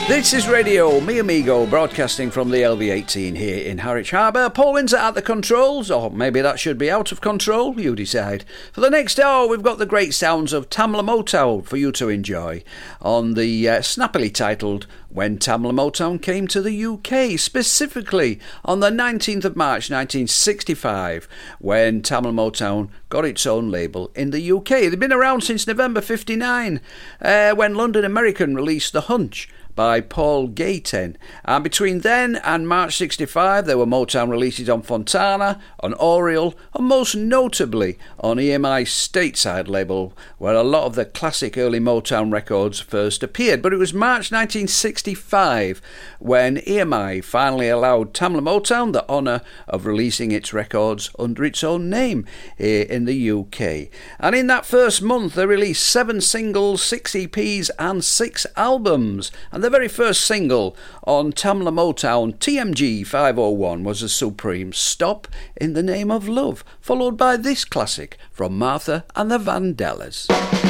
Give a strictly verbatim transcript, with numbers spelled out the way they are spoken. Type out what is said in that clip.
This is Radio Mi Amigo, broadcasting from the L V eighteen here in Harwich Harbour. Paul Windsor at the controls, or maybe that should be out of control, you decide. For the next hour, we've got the great sounds of Tamla Motown for you to enjoy on the uh, snappily titled When Tamla Motown Came to the U K, specifically on the nineteenth of March nineteen sixty-five, when Tamla Motown got its own label in the U K. They've been around since November fifty-nine, uh, when London American released The Hunch by Paul Gayten, and between then and March sixty-five there were Motown releases on Fontana, on Oriole, and most notably on E M I's stateside label, where a lot of the classic early Motown records first appeared. But it was March nineteen sixty-five when E M I finally allowed Tamla Motown the honour of releasing its records under its own name here in the U K. And in that first month they released seven singles, six E Ps and six albums. And the very first single on Tamla Motown, T M G five oh one, was a supreme Stop in the Name of Love, followed by this classic from Martha and the Vandellas.